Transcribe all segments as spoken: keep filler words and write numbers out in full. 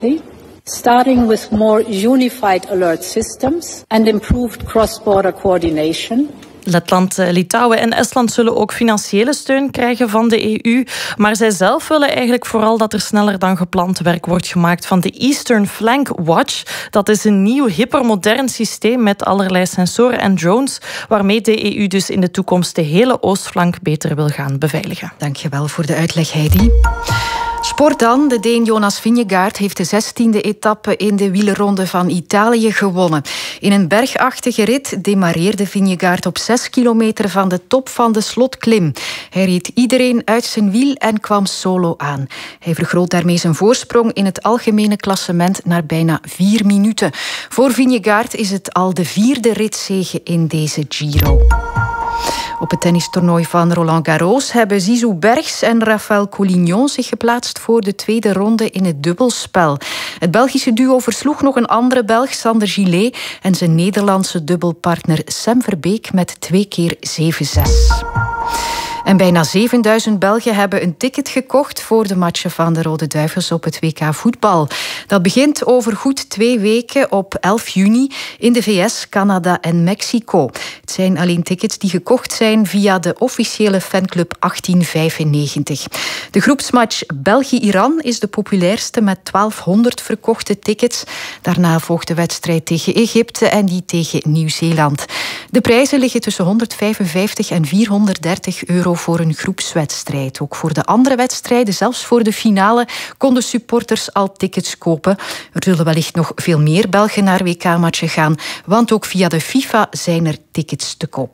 Starting with more unified alert systems and improved cross-border coordination. Letland, Litouwen en Estland zullen ook financiële steun krijgen van de E U. Maar zij zelf willen eigenlijk vooral dat er sneller dan gepland werk wordt gemaakt van de Eastern Flank Watch. Dat is een nieuw, hypermodern systeem met allerlei sensoren en drones, waarmee de E U dus in de toekomst de hele oostflank beter wil gaan beveiligen. Dankjewel voor de uitleg, Heidi. Sport dan. De Deen Jonas Vingegaard heeft de zestiende etappe in de wielerronde van Italië gewonnen. In een bergachtige rit demareerde Vingegaard op zes kilometer van de top van de slotklim. Hij reed iedereen uit zijn wiel en kwam solo aan. Hij vergroot daarmee zijn voorsprong in het algemene klassement naar bijna vier minuten. Voor Vingegaard is het al de vierde ritzege in deze Giro. Op het tennistoernooi van Roland Garros hebben Zizou Bergs en Rafael Collignon zich geplaatst voor de tweede ronde in het dubbelspel. Het Belgische duo versloeg nog een andere Belg, Sander Gillet, en zijn Nederlandse dubbelpartner Sam Verbeek met twee keer zeven zes. En bijna zevenduizend Belgen hebben een ticket gekocht voor de matchen van de Rode Duivels op het W K voetbal. Dat begint over goed twee weken op elf juni in de V S, Canada en Mexico. Het zijn alleen tickets die gekocht zijn via de officiële fanclub achttien vijfennegentig. De groepsmatch België-Iran is de populairste met twaalfhonderd verkochte tickets. Daarna volgt de wedstrijd tegen Egypte en die tegen Nieuw-Zeeland. De prijzen liggen tussen honderdvijfenvijftig en vierhonderddertig euro voor een groepswedstrijd. Ook voor de andere wedstrijden, zelfs voor de finale, konden supporters al tickets kopen. Er zullen wellicht nog veel meer Belgen naar W K-matchen gaan, want ook via de FIFA zijn er tickets te koop.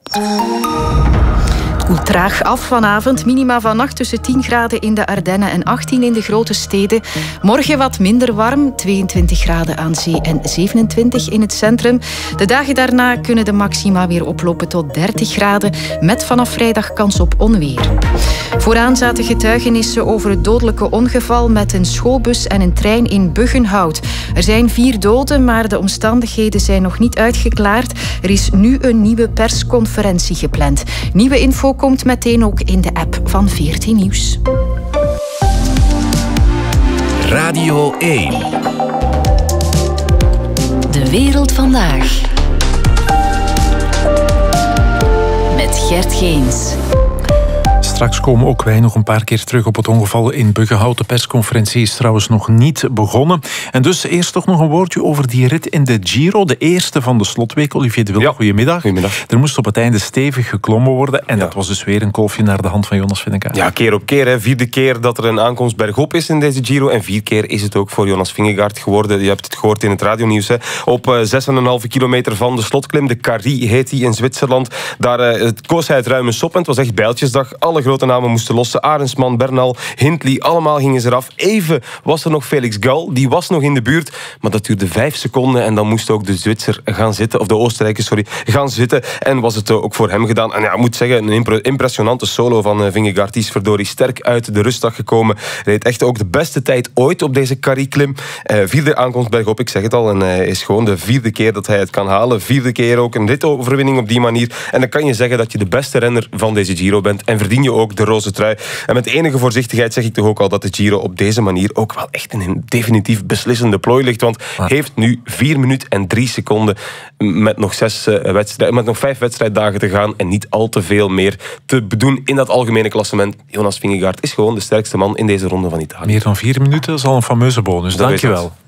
Het koelt traag af vanavond. Minima vannacht tussen tien graden in de Ardennen en achttien in de grote steden. Morgen wat minder warm, tweeëntwintig graden aan zee en zevenentwintig in het centrum. De dagen daarna kunnen de maxima weer oplopen tot dertig graden, met vanaf vrijdag kans op onweer. Vooraan zaten getuigenissen over het dodelijke ongeval met een schoolbus en een trein in Buggenhout. Er zijn vier doden, maar de omstandigheden zijn nog niet uitgeklaard. Er is nu een nieuwe persconferentie gepland. Nieuwe info komt meteen ook in de app van veertien Nieuws. Radio één. De wereld vandaag. Met Gert Geens. Straks komen ook wij nog een paar keer terug op het ongeval in Buggenhout. De persconferentie is trouwens nog niet begonnen. En dus eerst toch nog een woordje over die rit in de Giro. De eerste van de slotweek. Olivier de Wilde, ja. Goedemiddag. Goedemiddag. Er moest op het einde stevig geklommen worden. En ja. dat was dus weer een kolfje naar de hand van Jonas Vingegaard. Ja, keer op keer. Hè. Vierde keer dat er een aankomst bergop is in deze Giro. En vier keer is het ook voor Jonas Vingegaard geworden. Je hebt het gehoord in het radionieuws. Hè. Op uh, zes komma vijf kilometer van de slotklim. De Carrie heet die in Zwitserland. Daar uh, koos hij het ruime sop. En het was echt bijltjesdag. Alle grote namen moesten lossen. Arendsman, Bernal, Hindley, allemaal gingen ze eraf. Even was er nog Felix Gall, die was nog in de buurt, maar dat duurde vijf seconden en dan moest ook de Zwitser gaan zitten, of de Oostenrijker, sorry, gaan zitten. En was het ook voor hem gedaan. En ja, ik moet zeggen, een impressionante solo van Vingegaard. Die is verdorie sterk uit de rustdag gekomen. Reed echt ook de beste tijd ooit op deze Carrie-klim. Uh, vierde aankomst bergop, ik zeg het al, en uh, is gewoon de vierde keer dat hij het kan halen. Vierde keer ook een ritoverwinning op die manier. En dan kan je zeggen dat je de beste renner van deze Giro bent en verdien je ook de roze trui. En met enige voorzichtigheid zeg ik toch ook al dat de Giro op deze manier ook wel echt in een definitief beslissende plooi ligt. Want hij heeft nu vier minuten en drie seconden met nog, zes, uh, wedstrijd, met nog vijf wedstrijddagen te gaan en niet al te veel meer te doen in dat algemene klassement. Jonas Vingegaard is gewoon de sterkste man in deze ronde van Italië. Meer dan vier minuten is al een fameuze bonus. Dank je wel.